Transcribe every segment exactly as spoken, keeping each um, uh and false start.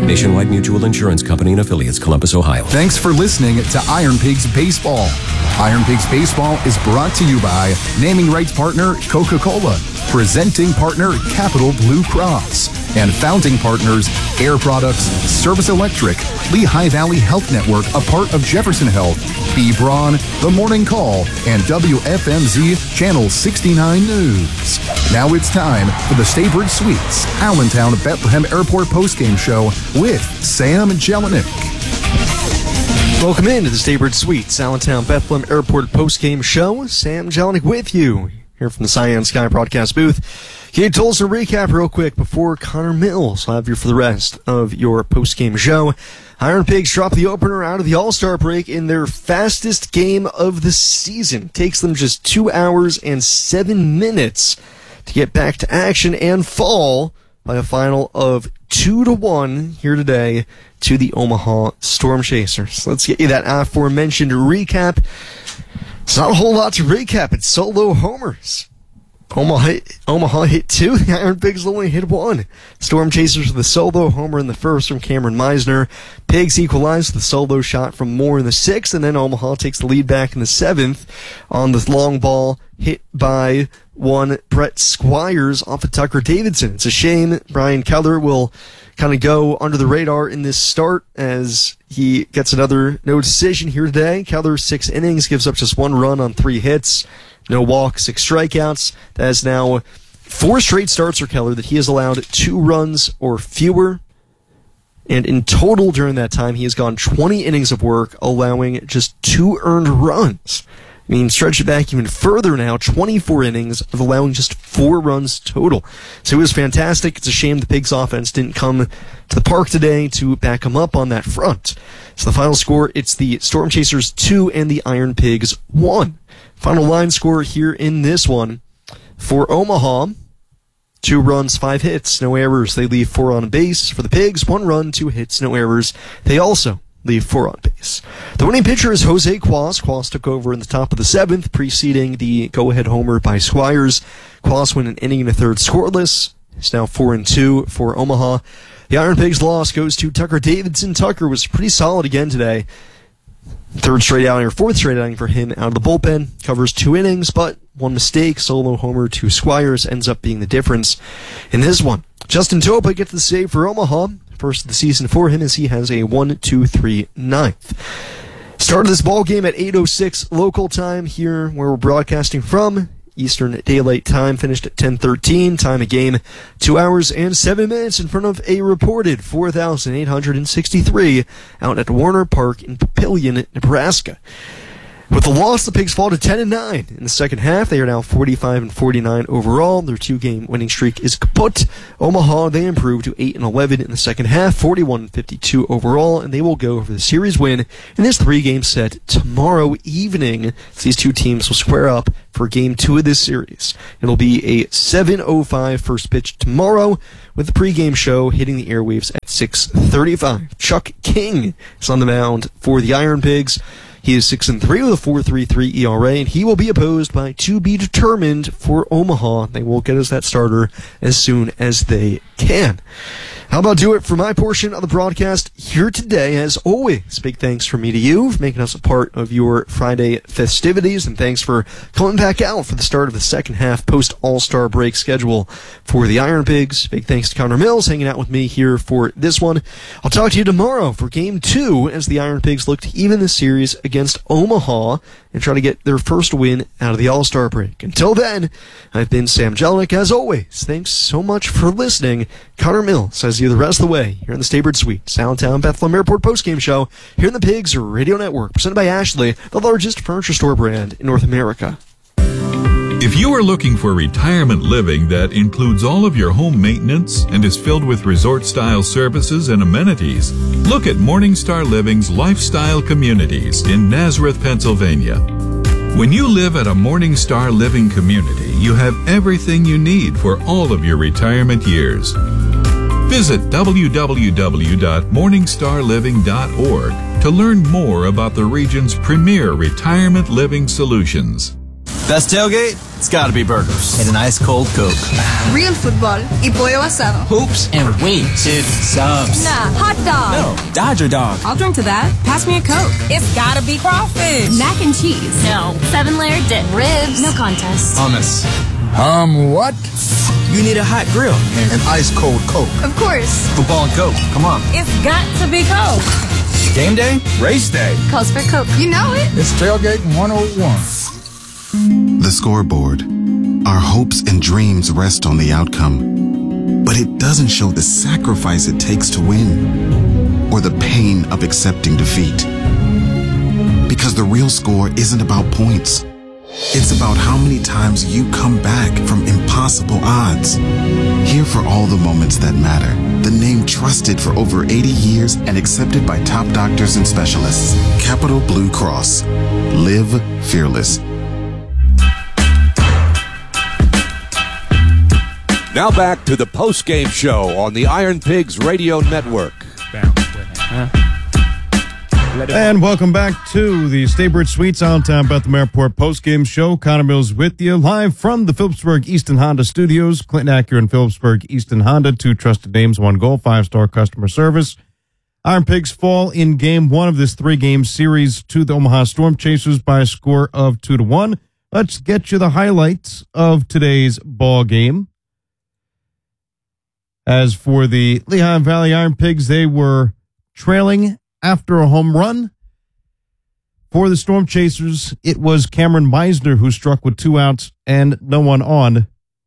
Nationwide Mutual Insurance Company and Affiliates, Columbus, Ohio. Thanks for listening to Iron Pigs Baseball. Iron Pigs Baseball is brought to you by naming rights partner Coca-Cola, presenting partner Capital Blue Cross, and founding partners Air Products, Service Electric, Lehigh Valley Health Network, a part of Jefferson Health, B. Braun, The Morning Call, and W F M Z Channel sixty-nine News. Now it's time for the Staybird Suites Allentown Bethlehem Airport postgame show with Sam Jelinek. Welcome into the Staybird Suites Allentown Bethlehem Airport postgame show. Sam Jelinek with you here from the Cyan Sky broadcast booth. Can you tell us a recap real quick before Connor Mills will have you for the rest of your postgame show? Iron Pigs drop the opener out of the All-Star break in their fastest game of the season. It takes them just two hours and seven minutes to get back to action and fall by a final of two to one here today to the Omaha Storm Chasers. Let's get you that aforementioned recap. It's not a whole lot to recap. It's solo homers. Omaha hit, Omaha hit two. The Iron Pigs only hit one. Storm Chasers with a solo homer in the first from Cameron Meisner. Pigs equalized with a solo shot from Moore in the sixth, and then Omaha takes the lead back in the seventh on the long ball hit by one Brett Squires off of Tucker Davidson. It's a shame Brian Keller will kind of go under the radar in this start as he gets another no decision here today. Keller, six innings, gives up just one run on three hits. No walks, six strikeouts. That is now four straight starts for Keller that he has allowed two runs or fewer. And in total during that time, he has gone twenty innings of work, allowing just two earned runs. I mean, stretch it back even further now, twenty-four innings of allowing just four runs total. So it was fantastic. It's a shame the Pigs offense didn't come to the park today to back him up on that front. So the final score, it's the Storm Chasers two and the Iron Pigs one. Final line score here in this one for Omaha, two runs, five hits, no errors. They leave four on base. For the Pigs, one run, two hits, no errors. They also leave four on base. The winning pitcher is Jose Cuas. Cuas took over in the top of the seventh, preceding the go-ahead homer by Squires. Cuas went an inning and a third scoreless. It's now four and two for Omaha. The Iron Pigs loss goes to Tucker Davidson. Tucker was pretty solid again today. Third straight outing or fourth straight outing for him out of the bullpen. Covers two innings, but one mistake. Solo homer to Squires ends up being the difference in this one. Justin Topa gets the save for Omaha. First of the season for him as he has a one two three ninth. Started this ball game at eight oh six local time here where we're broadcasting from. Eastern Daylight Time finished at ten thirteen. Time of game, two hours and seven minutes in front of a reported four thousand eight hundred sixty-three out at Warner Park in Papillion, Nebraska. With the loss, the Pigs fall to ten and nine in the second half. They are now forty-five and forty-nine overall. Their two-game winning streak is kaput. Omaha, they improved to eight and eleven in the second half, forty-one and fifty-two overall, and they will go for the series win in this three-game set tomorrow evening. These two teams will square up for game two of this series. It'll be a seven oh five first pitch tomorrow, with the pregame show hitting the airwaves at six thirty-five. Chuck King is on the mound for the Iron Pigs. He is six and three with a four point three three E R A, and he will be opposed by to be determined for Omaha. They will get us that starter as soon as they can. How about do it for my portion of the broadcast here today? As always, big thanks from me to you for making us a part of your Friday festivities, and thanks for coming back out for the start of the second half post-All-Star break schedule for the Iron Pigs. Big thanks to Connor Mills hanging out with me here for this one. I'll talk to you tomorrow for Game two as the Iron Pigs look to even the series against Omaha and try to get their first win out of the All-Star break. Until then, I've been Sam Jelinek. As always, thanks so much for listening. Connor Mills says you the rest of the way here in the Staybird Suites, Allentown Bethlehem Airport postgame show here in the Pigs Radio Network, presented by Ashley, the largest furniture store brand in North America. If you are looking for retirement living that includes all of your home maintenance and is filled with resort-style services and amenities, look at Morningstar Living's Lifestyle Communities in Nazareth, Pennsylvania. When you live at a Morningstar Living community, you have everything you need for all of your retirement years. Visit w w w dot morningstar living dot org to learn more about the region's premier retirement living solutions. Best tailgate? It's gotta be burgers. And an ice cold Coke. Real football y pollo asado. Hoops and wings. Dude, subs. Nah, hot dog. No, Dodger dog. I'll drink to that. Pass me a Coke. It's gotta be crawfish. Mac and cheese. No. Seven layer dip. Ribs. No contest. Hummus. Um, what? You need a hot grill. And an ice cold Coke. Of course. Football and Coke. Come on. It's got to be Coke. Game day? Race day. Calls for Coke. You know it. It's Tailgate one oh one. The scoreboard. Our hopes and dreams rest on the outcome, but it doesn't show the sacrifice it takes to win or the pain of accepting defeat. Because the real score isn't about points. It's about how many times you come back from impossible odds. Here for all the moments that matter. The name trusted for over eighty years and accepted by top doctors and specialists. Capital Blue Cross. Live fearless. Now back to the post-game show on the Iron Pigs Radio Network. And welcome back to the Staybridge Suites Allentown Bethlehem Airport post-game show. Connor Mills with you live from the Phillipsburg Easton Honda Studios. Clinton Acura and Phillipsburg Easton Honda, two trusted names, one goal, five-star customer service. Iron Pigs fall in game one of this three-game series to the Omaha Storm Chasers by a score of two to one. Let's get you the highlights of today's ball game. As for the Lehigh Valley Iron Pigs, they were trailing after a home run. For the Storm Chasers, it was Cameron Meisner who struck with two outs and no one on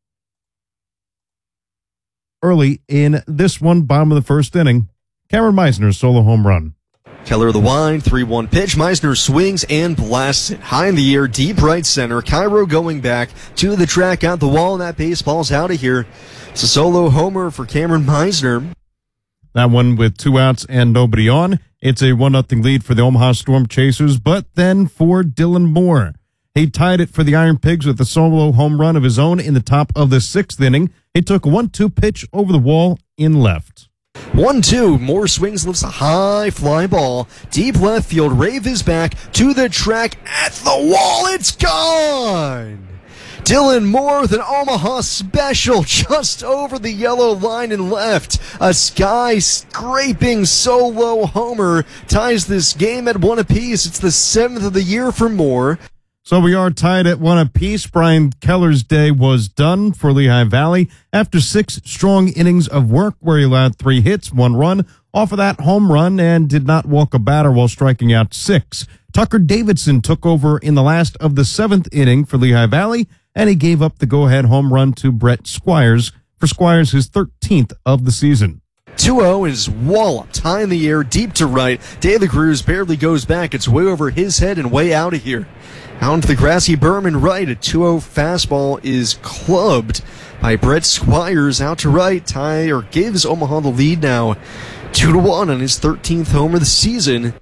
early in this one, bottom of the first inning. Cameron Meisner's solo home run. Keller the wide, three one pitch. Meisner swings and blasts it high in the air, deep right center. Cairo going back to the track, out the wall, and that baseball's out of here. It's a solo homer for Cameron Meisner. That one with two outs and nobody on. It's a one nothing lead for the Omaha Storm Chasers, but then for Dylan Moore. He tied it for the Iron Pigs with a solo home run of his own in the top of the sixth inning. He took a one two pitch over the wall in left. one two. Moore swings, lifts a high fly ball. Deep left field. Rave is back to the track at the wall. It's gone! Dylan Moore with an Omaha special just over the yellow line and left. A sky-scraping solo homer ties this game at one apiece. It's the seventh of the year for Moore. So we are tied at one apiece. Brian Keller's day was done for Lehigh Valley after six strong innings of work where he allowed three hits, one run off of that home run and did not walk a batter while striking out six. Tucker Davidson took over in the last of the seventh inning for Lehigh Valley, and he gave up the go-ahead home run to Brett Squires for Squires his thirteenth of the season. two oh is walloped high in the air, deep to right. De La Cruz barely goes back. It's way over his head and way out of here. Out into the grassy berm and right. A two oh fastball is clubbed by Brett Squires out to right. Tie or gives Omaha the lead now, two to one on his thirteenth homer of the season.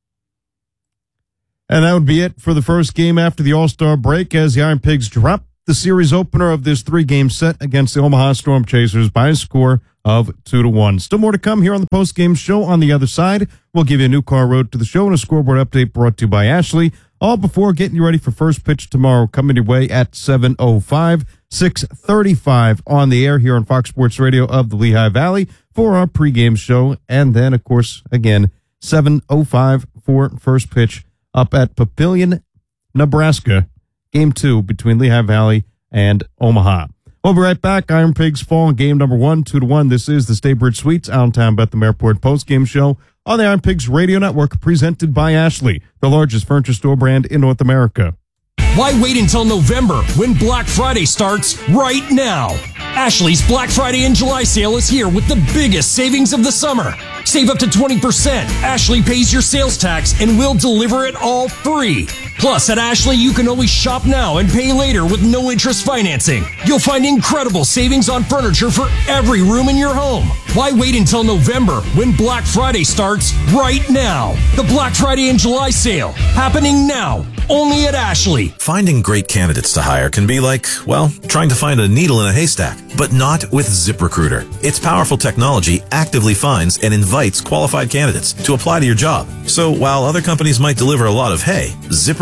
And that would be it for the first game after the All-Star break as the Iron Pigs drop the series opener of this three-game set against the Omaha Storm Chasers by a score of two to one. Still more to come here on the post-game show. On the other side, we'll give you a new car road to the show and a scoreboard update brought to you by Ashley, all before getting you ready for first pitch tomorrow, coming your way at seven oh five, six thirty-five on the air here on Fox Sports Radio of the Lehigh Valley for our pregame show. And then, of course, again, seven oh five for first pitch up at Papillion, Nebraska, game two between Lehigh Valley and Omaha. We'll be right back. Iron Pigs fall in game number one, two to one. This is the Staybridge Suites Allentown Bethlehem Airport postgame show on the Iron Pigs Radio Network, presented by Ashley, the largest furniture store brand in North America. Why wait until November when Black Friday starts right now? Ashley's Black Friday and July sale is here with the biggest savings of the summer. Save up to twenty percent. Ashley pays your sales tax and will deliver it all free. Plus, at Ashley, you can always shop now and pay later with no interest financing. You'll find incredible savings on furniture for every room in your home. Why wait until November when Black Friday starts right now? The Black Friday and July sale happening now, only at Ashley. Finding great candidates to hire can be like, well, trying to find a needle in a haystack, but not with ZipRecruiter. Its powerful technology actively finds and invites qualified candidates to apply to your job. So while other companies might deliver a lot of hay, ZipRecruiter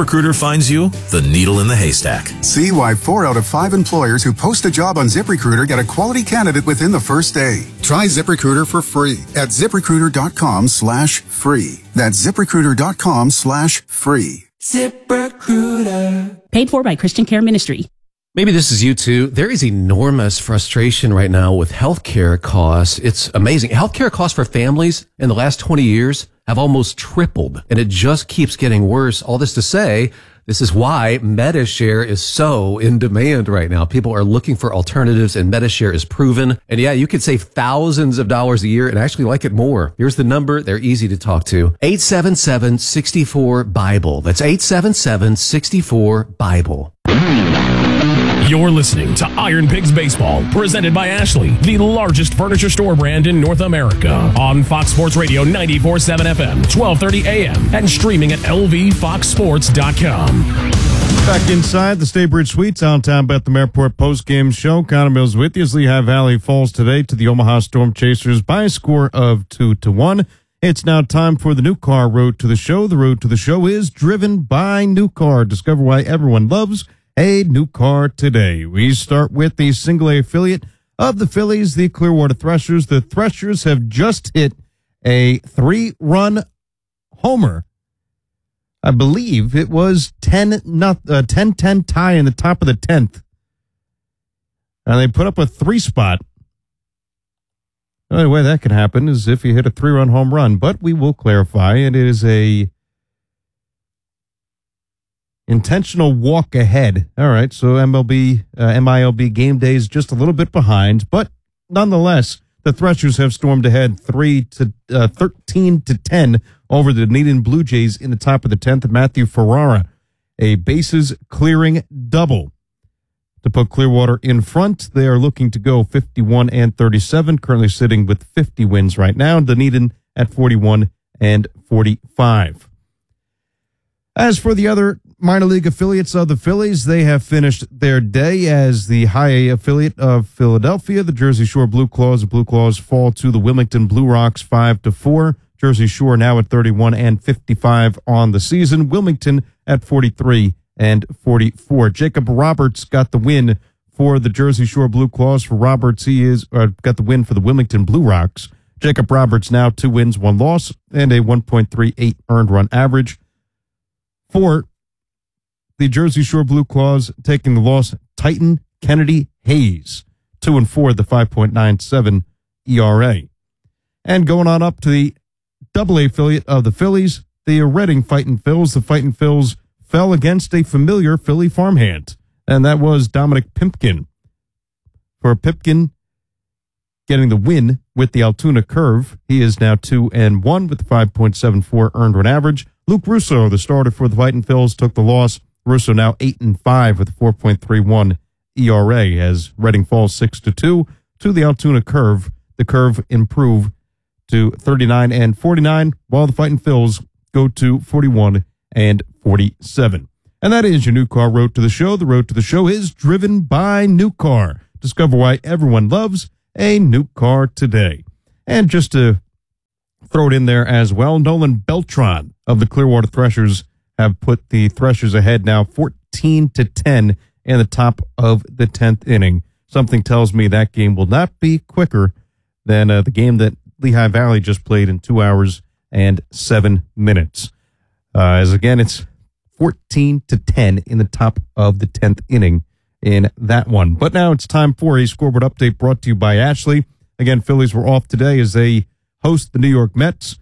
ZipRecruiter finds you the needle in the haystack. See why four out of five employers who post a job on ZipRecruiter get a quality candidate within the first day. Try ZipRecruiter for free at ZipRecruiter.com slash free. That's ZipRecruiter.com slash free. ZipRecruiter. Paid for by Christian Care Ministry. Maybe this is you too. There is enormous frustration right now with healthcare costs. It's amazing. Healthcare costs for families in the last twenty years have almost tripled, and it just keeps getting worse. All this to say, this is why MediShare is so in demand right now. People are looking for alternatives, and MediShare is proven. And yeah, you could save thousands of dollars a year and actually like it more. Here's the number. They're easy to talk to. eight seven seven, six four, BIBLE. That's eight seven seven, six four, BIBLE. You're listening to Iron Pigs Baseball, presented by Ashley, the largest furniture store brand in North America. On Fox Sports Radio ninety-four point seven F M, twelve thirty A M, and streaming at L V fox sports dot com. Back inside the Staybridge Suites, downtown Bethlehem Airport post-game show. Connor Mills with you as Lehigh Valley falls today to the Omaha Storm Chasers by a score of two to one. It's now time for the New Car Road to the Show. The road to the show is driven by New Car. Discover why everyone loves a new car today. We start with the single A affiliate of the Phillies, the Clearwater Threshers. The Threshers have just hit a three-run homer. I believe it was ten ten tie in the top of the tenth. And they put up a three spot. The only way that can happen is if you hit a three-run home run. But we will clarify, it is a intentional walk ahead. All right, so M L B, uh, M I L B game day is just a little bit behind, but nonetheless, the Threshers have stormed ahead three to uh, thirteen to ten over the Dunedin Blue Jays in the top of the tenth. Matthew Ferrara, a bases clearing double to put Clearwater in front. They are looking to go fifty-one and thirty-seven, currently sitting with fifty wins right now. Dunedin at forty-one and forty-five. As for the other minor league affiliates of the Phillies, they have finished their day as the high A affiliate of Philadelphia. The Jersey Shore Blue Claws. The Blue Claws fall to the Wilmington Blue Rocks five to four. Jersey Shore now at thirty-one and fifty-five on the season. Wilmington at forty-three and forty-four. Jacob Roberts got the win for the Jersey Shore Blue Claws. For Roberts, he is uh, got the win for the Wilmington Blue Rocks. Jacob Roberts now two wins, one loss, and a one point three eight earned run average. For the Jersey Shore Blue Claws, taking the loss, Titan Kennedy Hayes, two and four, the five point nine seven E R A. And going on up to the double A affiliate of the Phillies, the Reading Fightin' Phils. The Fightin' Phils fell against a familiar Philly farmhand, and that was Dominic Pipkin. For Pipkin getting the win with the Altoona Curve, he is now two and one with the five point seven four earned run average. Luke Russo, the starter for the Fightin' Phils, took the loss. Russo now eight and five with a four point three one E R A as Reading falls six to two to the Altoona Curve. The Curve improve to thirty-nine and forty-nine, while the Fightin' Phils go to forty-one and forty-seven. And that is your New Car Road to the Show. The road to the show is driven by New Car. Discover why everyone loves a new car today. And just to throw it in there as well, Nolan Beltran of the Clearwater Threshers have put the Threshers ahead now fourteen to ten in the top of the tenth inning. Something tells me that game will not be quicker than uh, the game that Lehigh Valley just played in two hours and seven minutes. Uh, as again, it's fourteen to ten in the top of the tenth inning in that one. But now it's time for a scoreboard update brought to you by Ashley. Again, Phillies were off today as they host the New York Mets,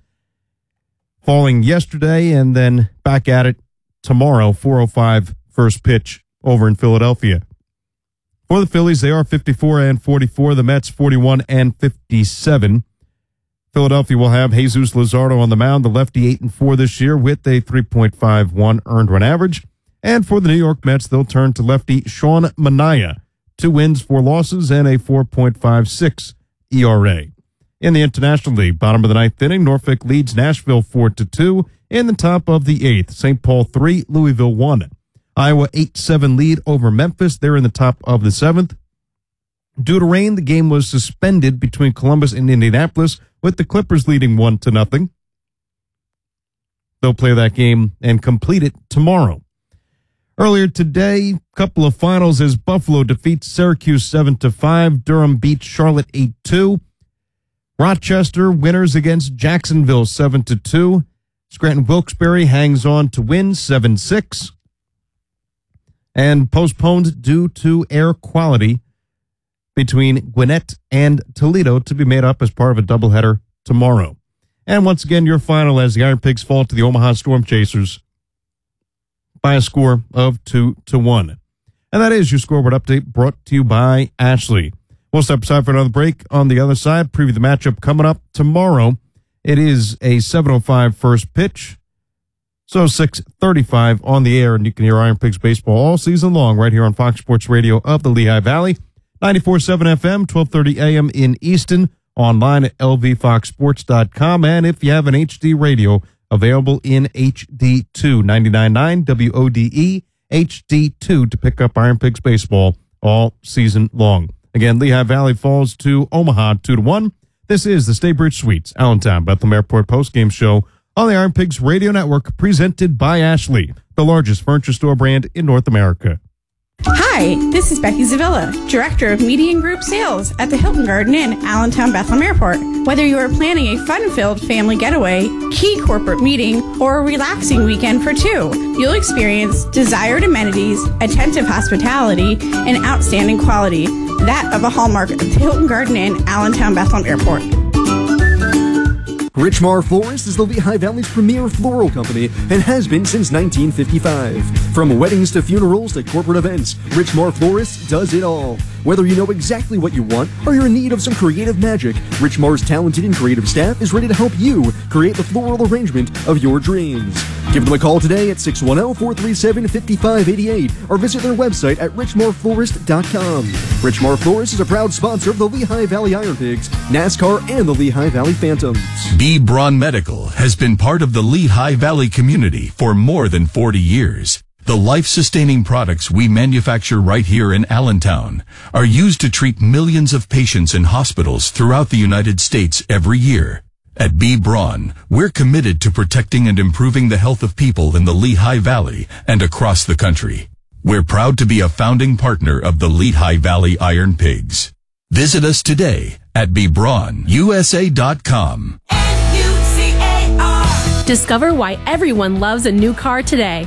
falling yesterday and then back at it tomorrow, four oh five first pitch over in Philadelphia. For the Phillies, they are fifty-four and forty-four. The Mets forty-one and fifty-seven. Philadelphia will have Jesus Luzardo on the mound, the lefty eight and four this year with a three point five one earned run average. And for the New York Mets, they'll turn to lefty Sean Manaea, two wins, four losses, and a four point five six E R A. In the International League, bottom of the ninth inning, Norfolk leads Nashville four to two. In the top of the eighth, Saint Paul three, Louisville one. Iowa eight seven lead over Memphis. They're in the top of the seventh. Due to rain, the game was suspended between Columbus and Indianapolis, with the Clippers leading one to nothing. They'll play that game and complete it tomorrow. Earlier today, a couple of finals as Buffalo defeats Syracuse seven to five. Durham beats Charlotte eight two. Rochester winners against Jacksonville seven to two. Scranton Wilkes-Barre hangs on to win seven six. And postponed due to air quality between Gwinnett and Toledo to be made up as part of a doubleheader tomorrow. And once again, your final as the Iron Pigs fall to the Omaha Storm Chasers by a score of two to one. And that is your scoreboard update brought to you by Ashley. We'll step aside for another break. On the other side, preview the matchup coming up tomorrow. It is a seven oh five first pitch. So six thirty-five on the air, and you can hear Iron Pigs baseball all season long right here on Fox Sports Radio of the Lehigh Valley. ninety-four point seven F M, twelve thirty A M in Easton, online at L V fox sports dot com. And if you have an H D radio, available in H D two, ninety-nine point nine W O D E, H D two to pick up Iron Pigs baseball all season long. Again, Lehigh Valley falls to Omaha two to one. This is the Staybridge Suites, Allentown Bethlehem Airport postgame show on the Iron Pigs Radio Network, presented by Ashley, the largest furniture store brand in North America. Hi, this is Becky Zavilla, Director of Media and Group Sales at the Hilton Garden Inn, Allentown Bethlehem Airport. Whether you are planning a fun-filled family getaway, key corporate meeting, or a relaxing weekend for two, you'll experience desired amenities, attentive hospitality, and outstanding quality, that of a hallmark of the Hilton Garden Inn, Allentown Bethlehem Airport. Richmar Florist is the Lehigh Valley's premier floral company and has been since nineteen fifty-five. From weddings to funerals to corporate events, Richmar Florist does it all. Whether you know exactly what you want or you're in need of some creative magic, Richmar's talented and creative staff is ready to help you create the floral arrangement of your dreams. Give them a call today at six one zero, four three seven, five five eight eight or visit their website at richmar florist dot com. Richmar Florist is a proud sponsor of the Lehigh Valley Iron Pigs, NASCAR, and the Lehigh Valley Phantoms. B. Braun Medical has been part of the Lehigh Valley community for more than forty years. The life-sustaining products we manufacture right here in Allentown are used to treat millions of patients in hospitals throughout the United States every year. At B. Braun, we're committed to protecting and improving the health of people in the Lehigh Valley and across the country. We're proud to be a founding partner of the Lehigh Valley Iron Pigs. Visit us today at b braun u s a dot com. Discover why everyone loves a new car today.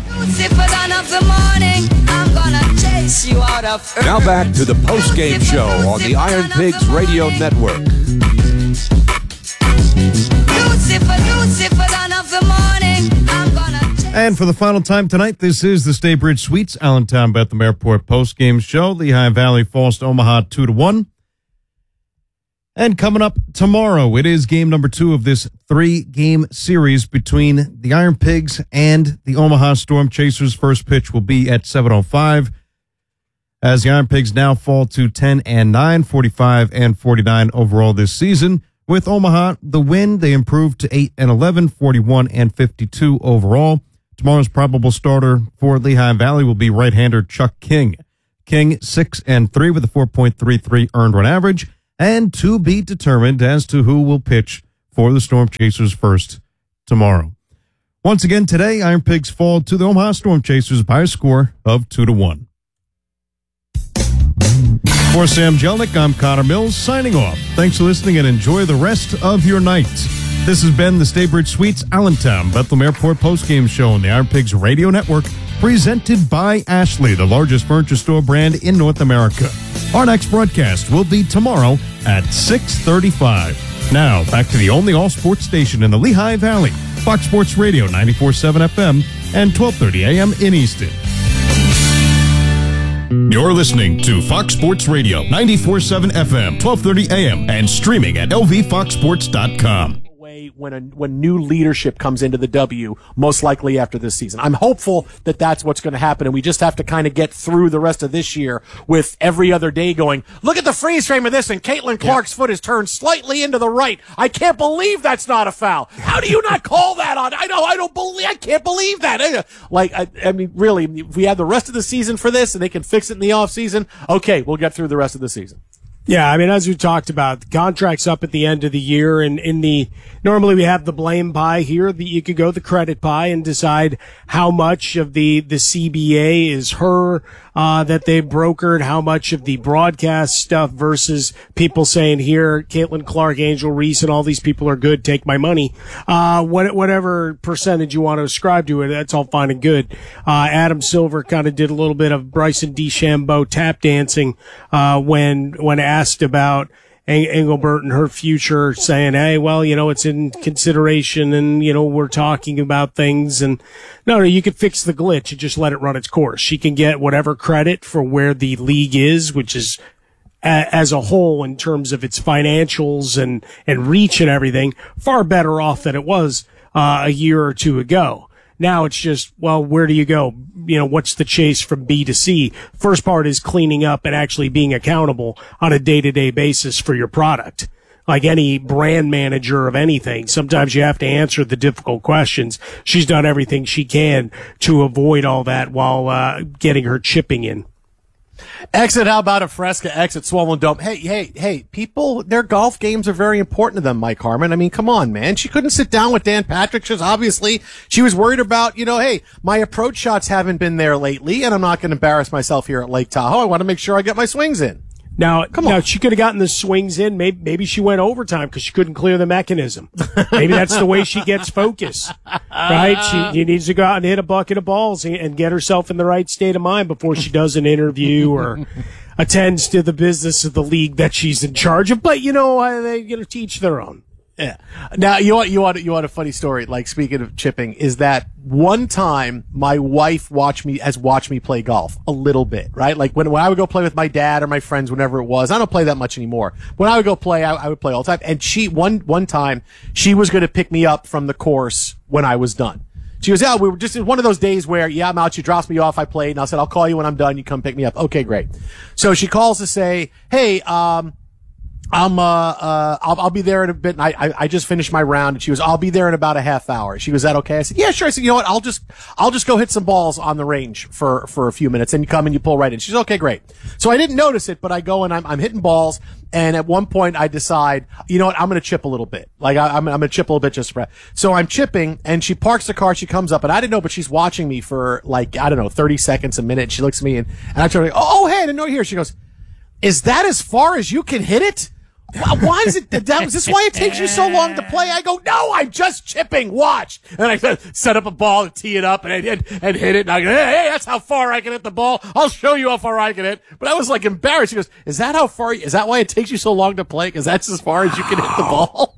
Now back to the post-game show on the Iron Pigs Radio Network. And for the final time tonight, this is the Staybridge Suites, Allentown Bethlehem Airport postgame show. Lehigh Valley falls to Omaha two to one. And coming up tomorrow, it is game number two of this three-game series between the Iron Pigs and the Omaha Storm Chasers. First pitch will be at seven oh five, as the Iron Pigs now fall to ten and nine, forty-five and forty-nine overall this season. With Omaha, the win, they improved to eight and eleven, forty-one and fifty-two overall. Tomorrow's probable starter for Lehigh Valley will be right-hander Chuck King. King, six and three with a four point three three earned run average. And to be determined as to who will pitch for the Storm Chasers first tomorrow. Once again today, Iron Pigs fall to the Omaha Storm Chasers by a score of two to one. For Sam Jelnick, I'm Connor Mills signing off. Thanks for listening and enjoy the rest of your night. This has been the Staybridge Suites, Allentown Bethlehem Airport postgame show on the Iron Pigs Radio Network, presented by Ashley, the largest furniture store brand in North America. Our next broadcast will be tomorrow at six thirty-five. Now, back to the only all-sports station in the Lehigh Valley, Fox Sports Radio, ninety-four point seven F M and twelve thirty A M in Easton. You're listening to Fox Sports Radio, ninety-four point seven F M, twelve thirty A M, and streaming at L V fox sports dot com. When a, when new leadership comes into the W, most likely after this season. I'm hopeful that that's what's going to happen, and we just have to kind of get through the rest of this year with every other day going, look at the freeze frame of this, and Caitlin Clark's yeah. foot is turned slightly into the right. I can't believe that's not a foul. How do you not call that on? I know, I don't believe, I can't believe that. Like, I, I mean, really, if we have the rest of the season for this and they can fix it in the off season, okay, we'll get through the rest of the season. Yeah, I mean, as we talked about, the contract's up at the end of the year, and in the normally we have the blame pie here. That you could go the credit pie and decide how much of the the C B A is her uh, that they brokered, how much of the broadcast stuff versus people saying here, Caitlin Clark, Angel Reese, and all these people are good. Take my money. Uh, what, whatever percentage you want to ascribe to it, that's all fine and good. Uh, Adam Silver kind of did a little bit of Bryson DeChambeau tap dancing uh, when when asked about Engelbert and her future, saying, hey, well, you know, it's in consideration and, you know, we're talking about things. And no, no, you could fix the glitch and just let it run its course. She can get whatever credit for where the league is, which is a, as a whole in terms of its financials and, and reach and everything, far better off than it was uh, a year or two ago. Now it's just, well, where do you go? You know, what's the chase from B to C? First part is cleaning up and actually being accountable on a day-to-day basis for your product. Like any brand manager of anything, sometimes you have to answer the difficult questions. She's done everything she can to avoid all that while uh, getting her chipping in. Exit, how about a Fresca? Exit, Swollen Dome. Hey, hey, hey, people, their golf games are very important to them, Mike Harmon. I mean, come on, man. She couldn't sit down with Dan Patrick. She's obviously, she was worried about, you know, hey, my approach shots haven't been there lately, and I'm not going to embarrass myself here at Lake Tahoe. I want to make sure I get my swings in. Now, Come now on. she could have gotten the swings in. Maybe, maybe she went overtime because she couldn't clear the mechanism. Maybe that's the way she gets focus, right? She, she needs to go out and hit a bucket of balls and, and get herself in the right state of mind before she does an interview or attends to the business of the league that she's in charge of. But, you know, uh, they, you know, teach their own. Yeah. Now, you want, you want, you want a funny story, like, speaking of chipping, is that one time my wife watched me, has watched me play golf a little bit, right? Like, when, when I would go play with my dad or my friends, whenever it was, I don't play that much anymore. When I would go play, I, I would play all the time. And she, one, one time, she was going to pick me up from the course when I was done. She goes, yeah, we were just in one of those days where, yeah, I'm out. She drops me off. I played. And I said, I'll call you when I'm done. You come pick me up. Okay, great. So she calls to say, hey, um, I'm, uh, uh, I'll, I'll be there in a bit. And I, I, I just finished my round and she goes, I'll be there in about a half hour. She goes, is that okay? I said, yeah, sure. I said, you know what? I'll just, I'll just go hit some balls on the range for, for a few minutes and you come and you pull right in. She's okay, great. So I didn't notice it, but I go and I'm, I'm hitting balls. And at one point I decide, you know what? I'm going to chip a little bit. Like I, I'm, I'm going to chip a little bit just for, so I'm chipping and she parks the car. She comes up and I didn't know, but she's watching me for like, I don't know, thirty seconds, a minute. She looks at me and, and I turn to her, oh, hey, I didn't know you're here. She goes, is that as far as you can hit it? Why is it that? Is this why it takes you so long to play? I go, no, I'm just chipping. Watch, and I set up a ball and tee it up and and, and hit it. And I go, hey, hey, that's how far I can hit the ball. I'll show you how far I can hit. But I was like embarrassed. She goes, is that how far? Is that why it takes you so long to play? Because that's as far as you can hit the ball.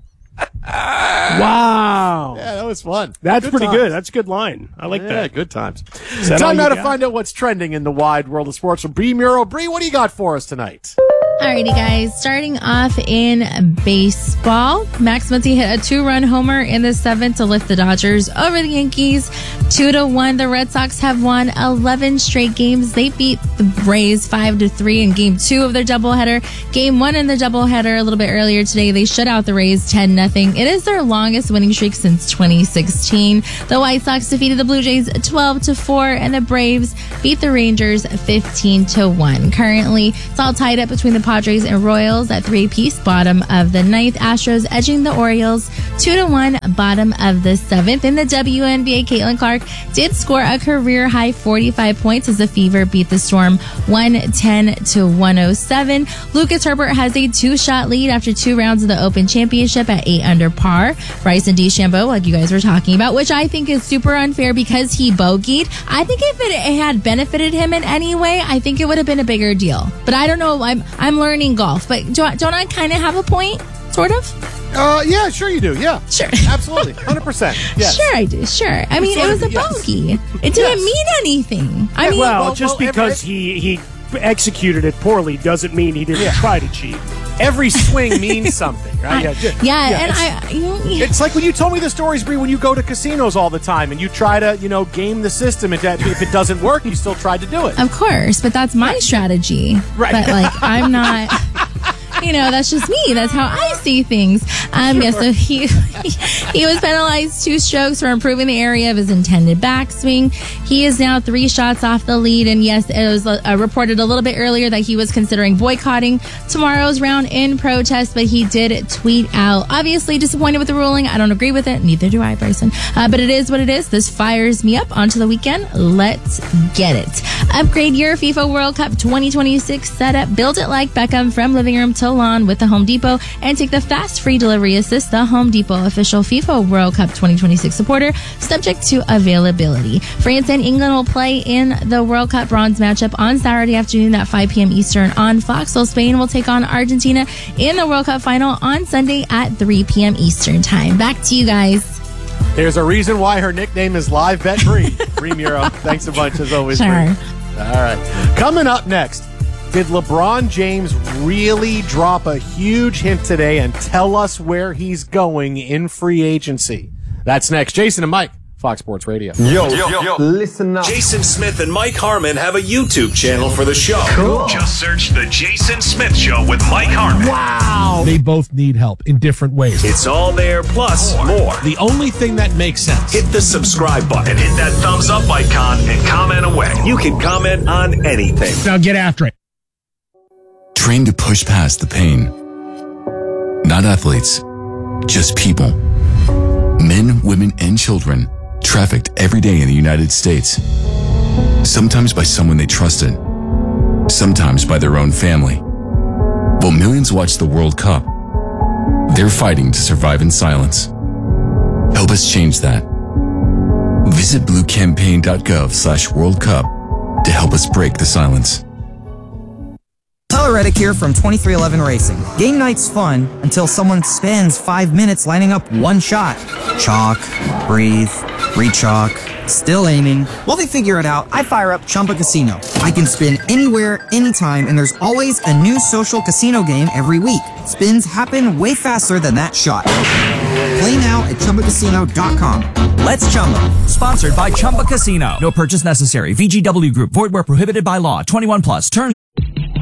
Wow. Yeah, that was fun. That's Good pretty times. good. That's a good line. I like yeah, that. Good times. that all Time now you to got? find out what's trending in the wide world of sports from Bree Muro. Bree, what do you got for us tonight? Alrighty, guys. Starting off in baseball, Max Muncy hit a two-run homer in the seventh to lift the Dodgers over the Yankees, two to one. The Red Sox have won eleven straight games. They beat the Rays five to three in Game Two of their doubleheader. Game One in the doubleheader a little bit earlier today, they shut out the Rays ten nothing. It is their longest winning streak since twenty sixteen. The White Sox defeated the Blue Jays twelve to four, and the Braves beat the Rangers fifteen to one. Currently, it's all tied up between the Padres and Royals at three apiece, bottom of the ninth. Astros edging the Orioles two to one, bottom of the seventh. In the W N B A, Caitlin Clark did score a career high forty-five points as the Fever beat the Storm one ten to one oh seven. Lucas Herbert has a two-shot lead after two rounds of the Open Championship at eight under par. Bryson DeChambeau, like you guys were talking about, which I think is super unfair because he bogeyed. I think if it, it had benefited him in any way, I think it would have been a bigger deal. But I don't know. I'm I'm learning golf, but do I, don't I kind of have a point, sort of? Uh, yeah, sure you do. Yeah, sure, absolutely, one hundred percent. Yes. Sure, I do. Sure. I mean, it was a yes. bogey. It didn't Yes. mean anything. I mean, well, well, just well, because every- he he executed it poorly doesn't mean he didn't Yeah. try to cheat. Every swing means something, right? I- ju- yeah, and it's, I, you know, yeah. it's like when you told me the stories, Bree, when you go to casinos all the time and you try to, you know, game the system. And if it doesn't work, you still tried to do it. Of course, but that's my strategy. Right. But like, I'm not. you know, that's just me. That's how I see things. Um, yeah, so he, he was penalized two strokes for improving the area of his intended backswing. He is now three shots off the lead. And yes, it was uh, reported a little bit earlier that he was considering boycotting tomorrow's round in protest, but he did tweet out, obviously disappointed with the ruling. I don't agree with it. Neither do I, Bryson. Uh, but it is what it is. This fires me up. Onto the weekend. Let's get it. Upgrade your FIFA World Cup twenty twenty-six setup. Build it like Beckham from living room to lawn with the Home Depot, and take the fast free delivery assist. The Home Depot, official FIFA World Cup twenty twenty-six supporter, subject to availability. France and England will play in the World Cup bronze matchup on Saturday afternoon at five p.m. Eastern on Fox. So Spain will take on Argentina in the World Cup final on Sunday at three p.m. Eastern time. Back to you guys. There's a reason why her nickname is Live Bet Bree. Bree Muro, thanks a bunch as always. Sure. Bree. All right. Coming up next, did LeBron James really drop a huge hint today and tell us where he's going in free agency? That's next. Jason and Mike, Fox Sports Radio. Yo, yo, yo, listen up. Jason Smith and Mike Harmon have a YouTube channel for the show. Cool. Just search The Jason Smith Show with Mike Harmon. Wow. They both need help in different ways. It's all there, plus more. more. The only thing that makes sense. Hit the subscribe button, hit that thumbs up icon, and comment away. You can comment on anything. Now get after it. Train to push past the pain. Not athletes, just people. Men, women, and children trafficked every day in the United States. Sometimes by someone they trusted, sometimes by their own family. While millions watch the World Cup, they're fighting to survive in silence. Help us change that. Visit bluecampaign.gov slash World Cup to help us break the silence. Tyler Reddick here from twenty-three eleven Racing. Game night's fun until someone spends five minutes lining up one shot. Chalk, breathe, re-chalk, still aiming. While they figure it out, I fire up Chumba Casino. I can spin anywhere, anytime, and there's always a new social casino game every week. Spins happen way faster than that shot. Play now at Chumba Casino dot com. Let's Chumba. Sponsored by Chumba Casino. No purchase necessary. V G W Group. Void where prohibited by law. twenty-one plus. Terms.